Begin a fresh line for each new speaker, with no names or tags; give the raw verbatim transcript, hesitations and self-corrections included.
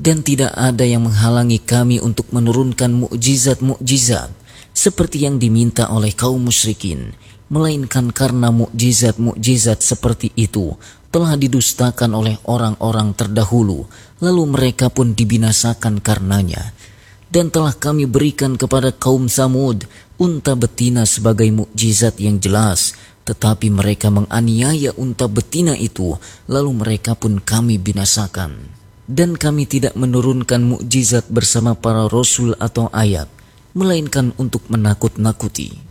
Dan tidak ada yang menghalangi kami untuk menurunkan mukjizat-mukjizat seperti yang diminta oleh kaum musyrikin, melainkan karena mukjizat-mukjizat seperti itu telah didustakan oleh orang-orang terdahulu, lalu mereka pun dibinasakan karenanya. Dan telah kami berikan kepada kaum Samud unta betina sebagai mukjizat yang jelas, tetapi mereka menganiaya unta betina itu, lalu mereka pun kami binasakan. Dan kami tidak menurunkan mukjizat bersama para rasul atau ayat, melainkan untuk menakut-nakuti.